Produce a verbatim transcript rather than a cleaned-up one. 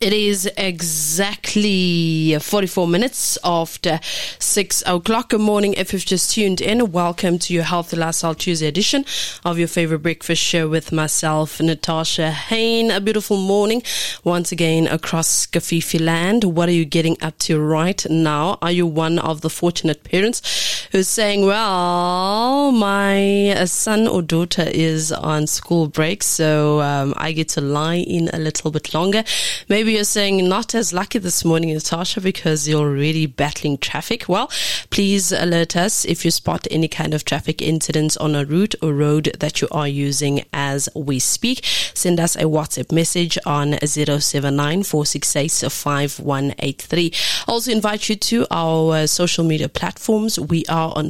It is exactly forty-four minutes after six o'clock. Good morning. If you've just tuned in, welcome to your Healthy Lifestyle Tuesday edition of your favorite breakfast show with myself, Natasha Hain. A beautiful morning once again across Kafifi land. What are you getting up to right now? Are you one of the fortunate parents who's saying, well, my son or daughter is on school break, so um, I get to lie in a little bit longer? Maybe you're saying not as lucky this morning, Natasha, because you're already battling traffic. Well, please alert us if you spot any kind of traffic incidents on a route or road that you are using as we speak. Send us a WhatsApp message on zero seven nine four six eight five one eight three. Also invite you to our uh, social media platforms. We are on